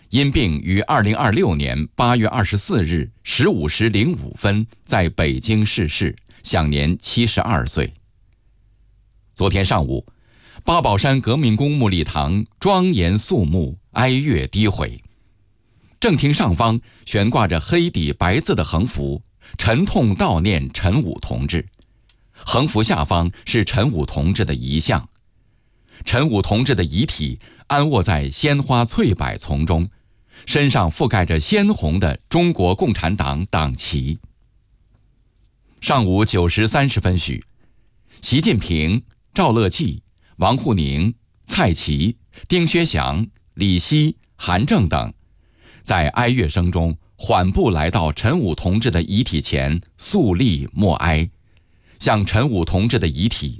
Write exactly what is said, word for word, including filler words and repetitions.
因病于二零二六年八月二十四日十五时零五分在北京逝世，享年七十二岁。昨天上午，八宝山革命公墓礼堂庄严肃穆，哀乐低回。正厅上方悬挂着黑底白字的横幅，沉痛悼念陈武同志。横幅下方是陈武同志的遗像。陈武同志的遗体安卧在鲜花翠柏丛中，身上覆盖着鲜红的中国共产党党旗。上午九时三十分许，习近平、赵乐际、王沪宁、蔡奇、丁薛祥、李希、韩正等在哀乐声中缓步来到陈武同志的遗体前，肃立默哀，向陈武同志的遗体